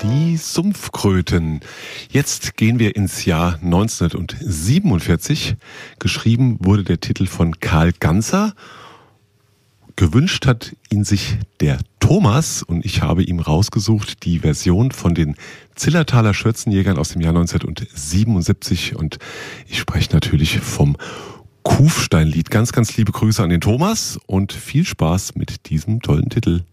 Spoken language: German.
Die Sumpfkröten. Jetzt gehen wir ins Jahr 1947. Geschrieben wurde der Titel von Karl Ganzer. Gewünscht hat ihn sich der Thomas und ich habe ihm rausgesucht die Version von den Zillertaler Schürzenjägern aus dem Jahr 1977 und ich spreche natürlich vom Kufsteinlied. Ganz, ganz liebe Grüße an den Thomas und viel Spaß mit diesem tollen Titel.